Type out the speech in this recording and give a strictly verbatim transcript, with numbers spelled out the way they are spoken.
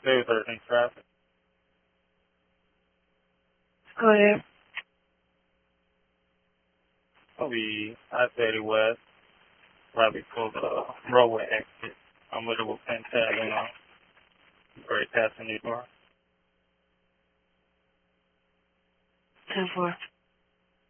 two thirteen traffic. Go ahead. I'll be I thirty West, right before the roadway exit. I'm with it with Penn Tag, you know. Great passenger door. ten four.